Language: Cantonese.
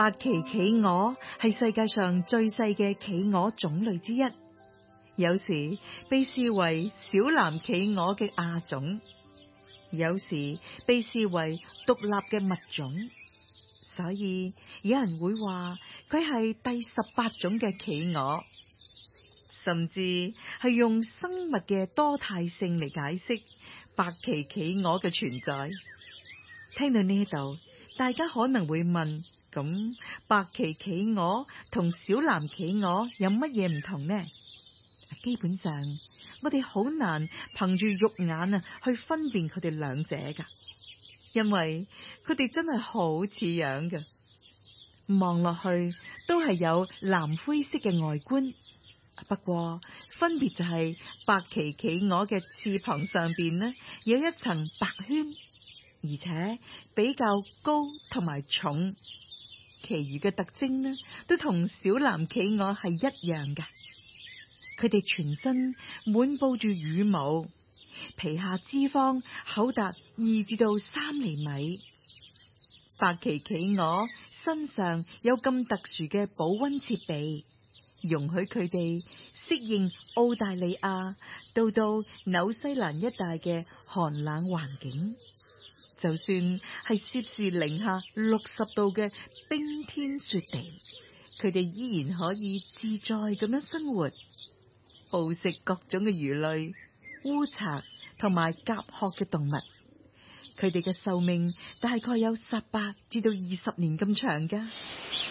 白鰭企鵝係世界上最細嘅企鵝種類之一，有時被視為小藍企鵝嘅亞種，有時被視為獨立嘅物種，所以有人會話佢係第18種嘅企鵝，甚至係用生物嘅多態性嚟解釋白鰭企鵝嘅存在。聽到呢度，大家可能會問，咁白鰭企鵝同小藍企鵝有乜嘢唔同呢？基本上，我哋好難憑住肉眼去分辨佢哋兩者噶，因為佢哋真係好似樣嘅，望落去都係有藍灰色嘅外觀。不過分別就係白鰭企鵝嘅翅膀上邊呢，有一層白圈，而且比較高同埋重。其餘嘅特徵呢，都同小藍企鵝係一樣嘅。佢哋全身滿布住羽毛，皮下脂肪厚達2至到3厘米。白鰭企鵝身上有咁特殊嘅保溫設備，容許佢哋適應澳大利亞到紐西蘭一帶嘅寒冷環境。就算係攝氏零下60度嘅冰天雪地，佢哋依然可以自在咁樣生活，捕食各種嘅魚類、烏賊同埋甲殼嘅動物。佢哋嘅壽命大概有18至到20年咁長噶。